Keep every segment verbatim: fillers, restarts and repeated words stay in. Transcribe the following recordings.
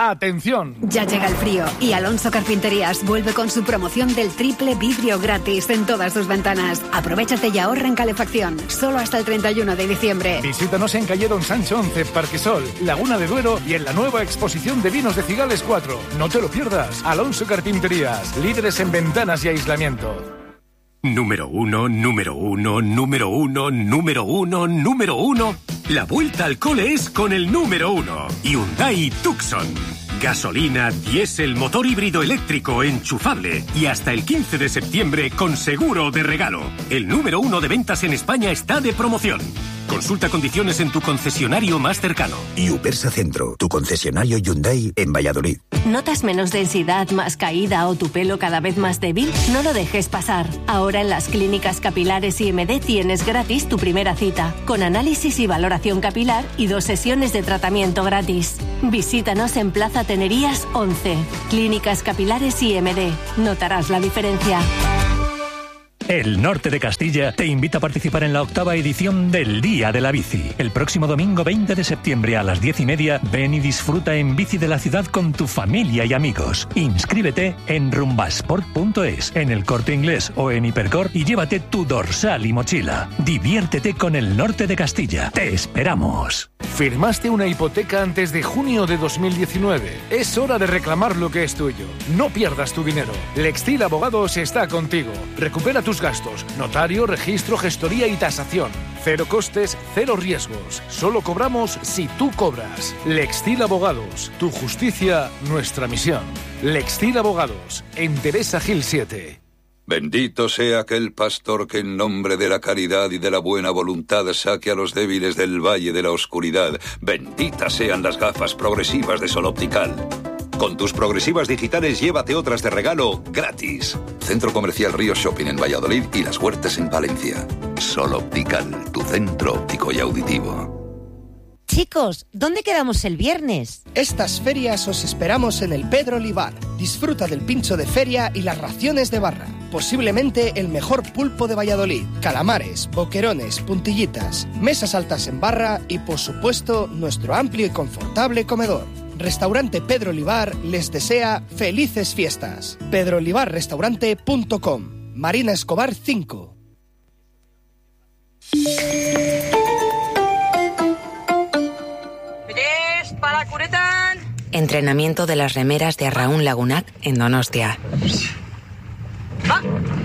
¡Atención! Ya llega el frío y Alonso Carpinterías vuelve con su promoción del triple vidrio gratis en todas sus ventanas. Aprovechate y ahorra en calefacción, solo hasta el treinta y uno de diciembre. Visítanos en calle Don Sancho once, Parquesol, Laguna de Duero y en la nueva exposición de vinos de Cigales cuatro. No te lo pierdas. Alonso Carpinterías, líderes en ventanas y aislamiento. Número uno, número uno, número uno, número uno, número uno. La vuelta al cole es con el número uno. Hyundai Tucson. Gasolina, diésel, motor híbrido eléctrico, enchufable. Y hasta el quince de septiembre con seguro de regalo. El número uno de ventas en España está de promoción. Consulta condiciones en tu concesionario más cercano. Y Upersa Centro, tu concesionario Hyundai en Valladolid. ¿Notas menos densidad, más caída o tu pelo cada vez más débil? No lo dejes pasar. Ahora en las clínicas capilares I M D tienes gratis tu primera cita, con análisis y valoración capilar y dos sesiones de tratamiento gratis. Visítanos en Plaza Tenerías once. Clínicas capilares I M D. Notarás la diferencia. El Norte de Castilla te invita a participar en la octava edición del Día de la Bici. El próximo domingo veinte de septiembre a las diez y media, ven y disfruta en bici de la ciudad con tu familia y amigos. Inscríbete en rumbasport punto es, en El Corte Inglés o en Hipercor y llévate tu dorsal y mochila. Diviértete con el Norte de Castilla. ¡Te esperamos! ¿Firmaste una hipoteca antes de junio de dos mil diecinueve? Es hora de reclamar lo que es tuyo. No pierdas tu dinero. Lextil Abogados está contigo. Recupera tus gastos. Notario, registro, gestoría y tasación. Cero costes, cero riesgos. Solo cobramos si tú cobras. Lextil Abogados. Tu justicia, nuestra misión. Lextil Abogados. En Teresa Gil siete. Bendito sea aquel pastor que en nombre de la caridad y de la buena voluntad saque a los débiles del valle de la oscuridad. Benditas sean las gafas progresivas de Sol Optical. Con tus progresivas digitales llévate otras de regalo gratis. Centro Comercial Río Shopping en Valladolid y Las Huertas en Valencia. Sol Optical, tu centro óptico y auditivo. Chicos, ¿dónde quedamos el viernes? Estas ferias os esperamos en el Pedro Olivar. Disfruta del pincho de feria y las raciones de barra. Posiblemente el mejor pulpo de Valladolid. Calamares, boquerones, puntillitas, mesas altas en barra y, por supuesto, nuestro amplio y confortable comedor. Restaurante Pedro Olivar les desea felices fiestas. pedro olivar restaurante punto com. Marina Escobar cinco. Para Curetan. Entrenamiento de las remeras de Arraún Lagunac en Donostia. Va.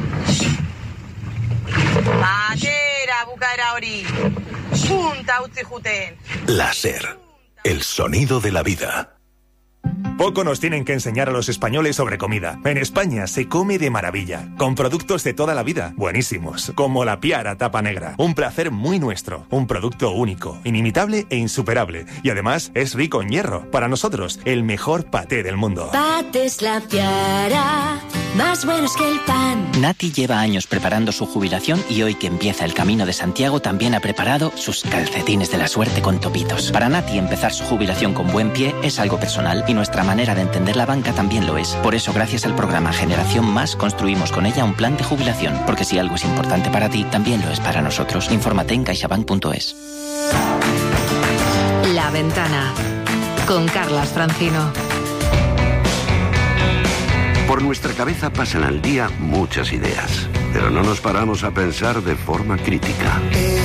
Batera bukaera hori. Punta utzi juten. Láser. El sonido de la vida. Poco nos tienen que enseñar a los españoles sobre comida. En España se come de maravilla, con productos de toda la vida, buenísimos, como la Piara Tapa Negra. Un placer muy nuestro, un producto único, inimitable e insuperable. Y además es rico en hierro. Para nosotros, el mejor paté del mundo. Patés La Piara, más buenos que el pan. Nati lleva años preparando su jubilación y hoy que empieza el Camino de Santiago también ha preparado sus calcetines de la suerte con topitos. Para Nati empezar su jubilación con buen pie es algo personal y nuestra manera de entender la banca también lo es. Por eso, gracias al programa Generación Más, construimos con ella un plan de jubilación. Porque si algo es importante para ti, también lo es para nosotros. Infórmate en caixabank punto es. La Ventana, con Carlas Francino. Por nuestra cabeza pasan al día muchas ideas, pero no nos paramos a pensar de forma crítica.